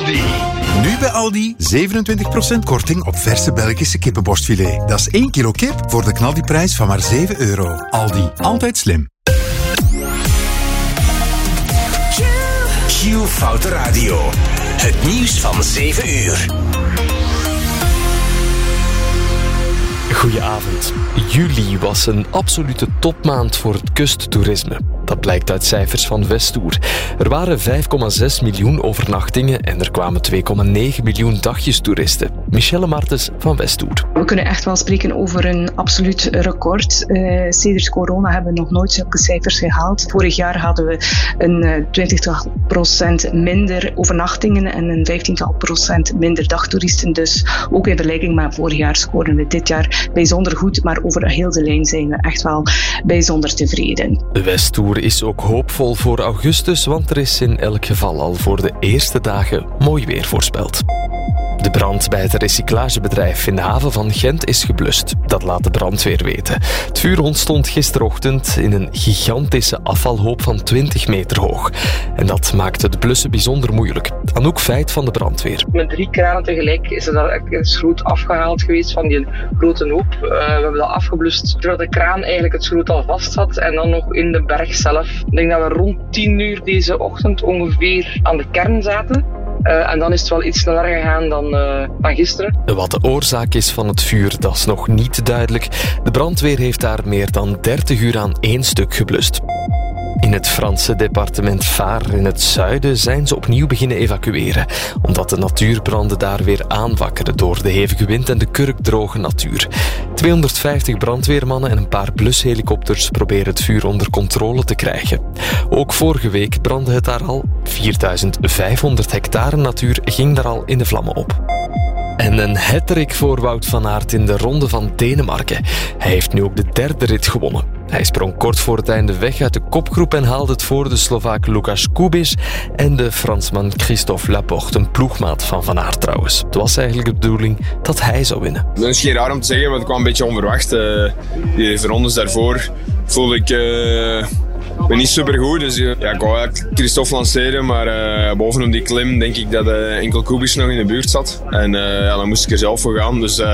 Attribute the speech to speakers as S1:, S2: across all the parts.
S1: Aldi.
S2: Nu bij Aldi 27% korting op verse Belgische kippenborstfilet. Dat is 1 kilo kip voor de knaldiprijs van maar €7. Aldi, altijd slim.
S1: Q-Foute Radio. Het nieuws van 7 uur.
S3: Goedenavond. Juli was een absolute topmaand voor het kusttoerisme. Dat blijkt uit cijfers van Westoer. Er waren 5,6 miljoen overnachtingen en er kwamen 2,9 miljoen dagjestoeristen. Michelle Martens van Westoer.
S4: We kunnen echt wel spreken over een absoluut record. Sedert corona hebben we nog nooit zulke cijfers gehaald. Vorig jaar hadden we een 20% minder overnachtingen en een 15% minder dagtoeristen. Dus ook in vergelijking met vorig jaar scoren we dit jaar bijzonder goed. Maar over heel de lijn zijn we echt wel bijzonder tevreden.
S3: De Westoer is ook hoopvol voor augustus, want er is in elk geval al voor de eerste dagen mooi weer voorspeld. De brand bij het recyclagebedrijf in de haven van Gent is geblust. Dat laat de brandweer weten. Het vuur ontstond gisterochtend in een gigantische afvalhoop van 20 meter hoog. En dat maakte het blussen bijzonder moeilijk. Anouk Feit van de brandweer.
S5: Met 3 kranen tegelijk is er een schroot afgehaald geweest van die grote hoop. We hebben dat afgeblust terwijl de kraan eigenlijk het schroot al vast zat. En dan nog in de berg zelf. Ik denk dat we rond 10 uur deze ochtend ongeveer aan de kern zaten. En dan is het wel iets sneller gegaan dan gisteren.
S3: Wat de oorzaak is van het vuur, dat is nog niet duidelijk. De brandweer heeft daar meer dan 30 uur aan één stuk geblust. In het Franse departement Var in het zuiden zijn ze opnieuw beginnen evacueren, omdat de natuurbranden daar weer aanwakkeren door de hevige wind en de kurkdroge natuur. 250 brandweermannen en een paar blushelikopters proberen het vuur onder controle te krijgen. Ook vorige week brandde het daar al. 4500 hectare natuur ging daar al in de vlammen op. En een hattrick voor Wout van Aert in de Ronde van Denemarken. Hij heeft nu ook de 3e rit gewonnen. Hij sprong kort voor het einde weg uit de kopgroep en haalde het voor de Slovaak Lukáš Kubis en de Fransman Christophe Laporte, een ploegmaat van Aert trouwens. Het was eigenlijk de bedoeling dat hij zou winnen.
S6: Dat is geen raar om te zeggen, want het kwam een beetje onverwacht. Die rondes daarvoor voelde ik... Ik ben niet supergoed, dus ik wou Christophe lanceren, maar bovenop die klim denk ik dat enkel Kubis nog in de buurt zat. En dan moest ik er zelf voor gaan, dus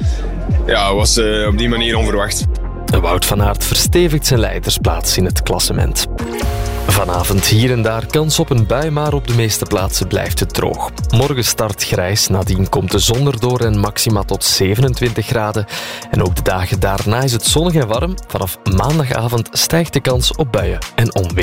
S6: het was op die manier onverwacht.
S3: Wout van Aert verstevigt zijn leidersplaats in het klassement. Vanavond hier en daar kans op een bui, maar op de meeste plaatsen blijft het droog. Morgen start grijs, nadien komt de zon erdoor en maxima tot 27 graden. En ook de dagen daarna is het zonnig en warm. Vanaf maandagavond stijgt de kans op buien en onweer.